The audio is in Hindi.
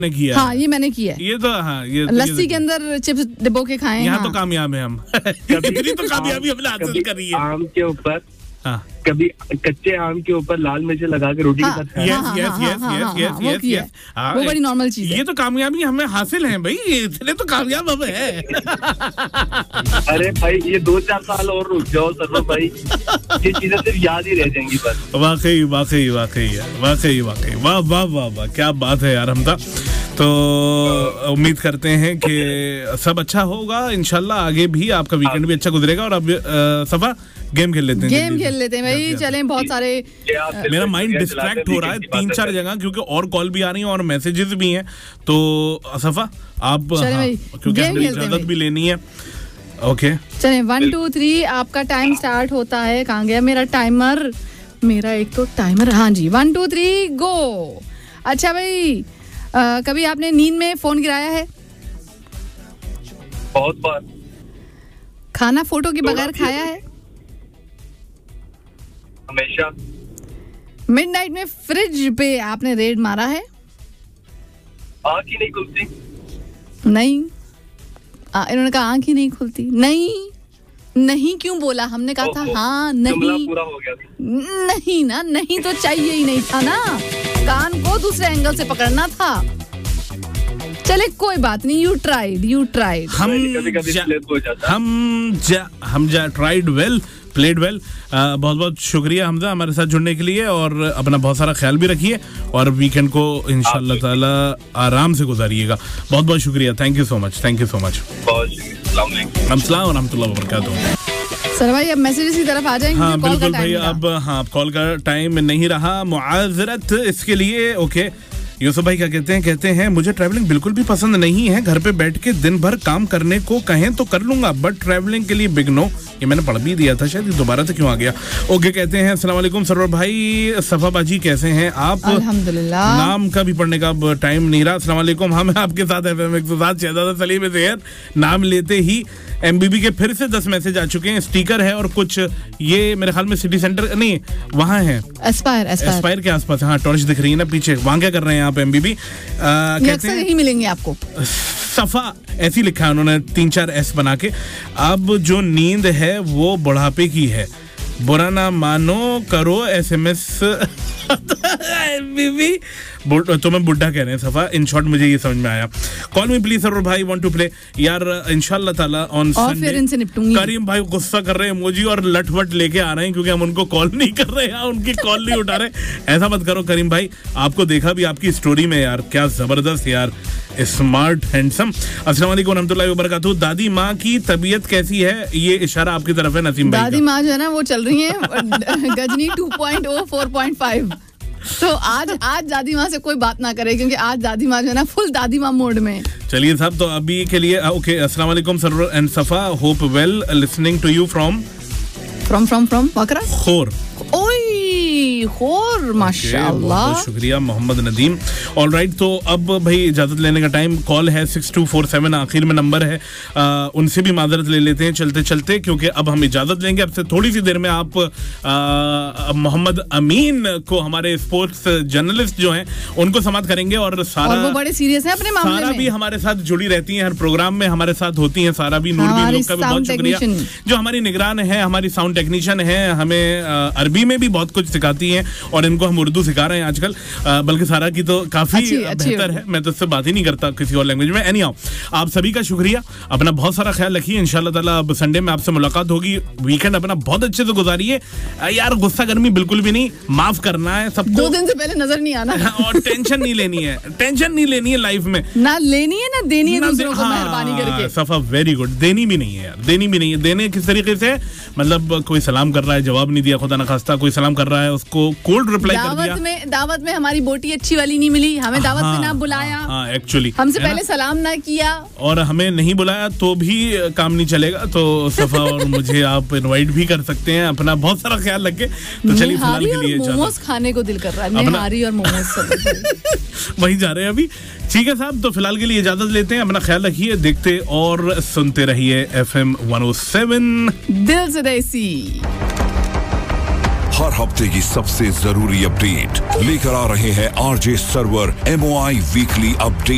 ने किया। हाँ, ये मैंने किया है। ये तो हाँ, ये लस्सी के अंदर चिप्स डिबो के खाए। यहाँ हाँ। तो कामयाब है हम। कितनी तो कामयाबी हमने हासिल करी है। आम के ऊपर, हाँ, कभी कच्चे आम के ऊपर लाल मिर्च लगा के रोटी के साथ खाया। यस, वो बड़ी नॉर्मल चीज है। ये तो कामयाबी हमें हासिल है भाई, इतने तो कामयाब हम है। अरे भाई ये 2-4 साल और रुक जाओ सर भाई, ये चीजें सिर्फ याद ही रह जाएंगी बस। वाकई वाकई वाकई यार, वाकई वाकई, वाह वाह वाह वाह, क्या बात है यार हमदा। तो उम्मीद करते हैं कि सब अच्छा होगा इंशाल्लाह, आगे भी आपका वीकेंड भी अच्छा गुजरेगा। और अब सफा गेम खेल लेते हैं भाई। चलें, बहुत सारे मेरा माइंड डिस्ट्रैक्ट हो रहा है 3-4 जगह, क्योंकि और कॉल भी आ रही है और मैसेजेस भी हैं। तो सफा आप, क्योंकि हमें इजाजत भी लेनी है। ओके चलें, 1 2 3 आपका टाइम स्टार्ट होता है। कहाँ गया मेरा टाइमर? मेरा एक तो टाइमर, हाँ जी, 1 2 3 गो। अच्छा भाई, कभी आपने नींद में फोन गिराया है? बहुत बार। खाना फोटो के बगैर खाया है? हमेशा। मिडनाइट में फ्रिज पे आपने रेड मारा है? आँख ही नहीं खुलती। नहीं, इन्होंने कहा आँख ही नहीं खुलती। नहीं क्यों बोला? हमने कहा था हाँ नहीं, पूरा हो गया। नहीं ना, नहीं तो चाहिए ही नहीं था ना, कान को दूसरे एंगल से पकड़ना था। चले कोई बात नहीं, यू ट्राइड। हम ट्राइड वेल, प्लेड वेल। बहुत बहुत शुक्रिया हमजा हमारे साथ जुड़ने के लिए, और अपना बहुत सारा ख्याल भी रखिए और वीकेंड को इंशाल्लाह ताला आराम से गुजारिएगा। बहुत बहुत शुक्रिया, थैंक यू सो मच। अस्सलाम व रहमतुल्लाहि व बरकातहू। सर भाई अब मैसेजेस की तरफ आ जाएंगे। हाँ बिल्कुल भाई, अब हाँ कॉल का टाइम नहीं रहा, मुआज़रत इसके लिए। ओके, यूसुफ भाई क्या कहते हैं मुझे ट्रैवलिंग बिल्कुल भी पसंद नहीं है, घर पे बैठ के दिन भर काम करने को कहें तो कर लूंगा, बट ट्रैवलिंग के लिए बिग नो। ये मैंने पढ़ भी दिया था शायद, दोबारा से क्यों आ गया। ओके, कहते हैं अस्सलाम वालेकुम सरवर भाई, सफा बाजी कैसे हैं आप? अल्हम्दुलिल्लाह। नाम का भी पढ़ने का अब टाइम नहीं रहा। अस्सलाम वालेकुम, हम आपके साथ FM 107 शहजादा सलीम ज़ेहर। नाम लेते ही MBB के फिर से 10 मैसेज आ चुके हैं। स्टिकर है और कुछ ये मेरे ख्याल में सिटी सेंटर नहीं, वहाँ है एस्पायर के आसपास। हाँ, टॉर्च दिख रही है ना पीछे, वहाँ क्या कर रहे हैं आप MBB? अक्सर यही मिलेंगे आपको। सफा ऐसी लिखा है उन्होंने 3-4 S बना के। अब जो नींद है वो बुढ़ापे की है, बुरा ना मानो, करो SMS। MBB तो मैं बुढ़ा कह रहे हैं सफा, इन शॉर्ट मुझे ये समझ में आया। कॉल मी प्लीज सर भाई, वांट टू प्ले यार इंशाल्लाह ताला ऑन संडे। करीम भाई गुस्सा कर रहे हैं इमोजी और लटवट लेके आ रहे हैं क्योंकि हम उनको कॉल नहीं कर रहे हैं, उनकी कॉल नहीं उठा रहे। ऐसा मत करो करीम भाई, आपको देखा भी आपकी स्टोरी में यार, क्या जबरदस्त यार, स्मार्ट हैंडसम। अस्सलाम वालेकुम रहमतुल्लाहि व बरकातहू। दादी माँ की तबीयत कैसी है? ये इशारा आपकी तरफ है नसीम भाई। दादी माँ जो है ना वो चल रही है गजनी 2.0 4.5। तो आज दादी माँ से कोई बात ना करे, क्योंकि आज दादी माँ जो है ना फुल दादी माँ मोड में। चलिए साहब, तो अभी के लिए ओके। अस्सलाम वालेकुम सर एंड सफा, hope well, listening to you from वकरा खोर, माशाअल्लाह, बहुत शुक्रिया मोहम्मद नदीम। ऑलराइट, तो अब भाई इजाजत लेने का टाइम। कॉल है 6247 आखिर में नंबर है, उनसे भी माजरत ले लेते हैं चलते चलते, क्योंकि अब हम इजाजत लेंगे। अब से थोड़ी सी देर में आप मोहम्मद अमीन को, हमारे स्पोर्ट्स जर्नलिस्ट जो हैं, उनको समाप्त करेंगे। और सारा, और वो बड़े सीरियस हैं अपने मामले में। सारा भी हमारे साथ जुड़ी रहती हैं, हर प्रोग्राम में हमारे साथ होती हैं। सारा भी, नूर भी, उनका भी बहुत शुक्रिया, जो हमारी निगरान है, हमारी साउंड टेक्नीशियन है, हमें अरबी में भी बहुत कुछ सिखाती हैं और इनको हम उर्दू सिखा रहे हैं आजकल। बल्कि सारा की तो काफी बेहतर है, मैं तो इससे बात ही नहीं करता किसी और लैंग्वेज में। एनीहाउ, आप सभी का शुक्रिया, अपना बहुत सारा ख्याल रखिए। इंशाल्लाह ताला अब संडे में आपसे मुलाकात होगी। वीकेंड अपना बहुत अच्छे से गुजारिए यार, गुस्सा गर्मी बिल्कुल भी नहीं, माफ करना है सबको। 2 दिन से पहले नजर नहीं आना और टेंशन नहीं लेनी है लाइफ में, ना लेनी है ना देनी है दूसरों को, मेहरबानी करके। सफा वेरी गुड, देनी भी नहीं है यार, देनी भी नहीं है। देने किस तरीके से, मतलब कोई सलाम कर रहा है जवाब नहीं दिया, खुदा न खास्ता कोई सलाम कर रहा है उसको कोल्ड रिप्लाई कर दिया। दावत में हमारी बोटी अच्छी वाली नहीं मिली, हमें दावत में ना बुलाया, एक्चुअली हमसे पहले सलाम ना किया, और हमें नहीं बुलाया तो भी काम नहीं चलेगा। तो सफा और मुझे आप इनवाइट भी कर सकते हैं, अपना बहुत सारा ख्याल रखें। तो चलिए फिलहाल के लिए मोमोज खाने को दिल कर रहा है, निहारी और मोमोज वही जा रहे हैं अभी। ठीक है साहब, तो फिलहाल के लिए इजाजत लेते हैं, अपना ख्याल रखिए, देखते और सुनते रहिए FM 107 दिल से देसी। हर हफ्ते की सबसे जरूरी अपडेट लेकर आ रहे हैं RJ server MOI weekly update.